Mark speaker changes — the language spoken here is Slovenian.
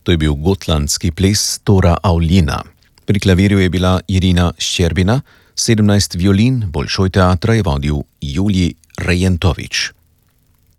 Speaker 1: To je bil gotlandski ples Tora Aulina. Pri klavirju je bila Irina Ščerbina, 17 violin Bolšoj teatra je vodil Julij Rejentovič.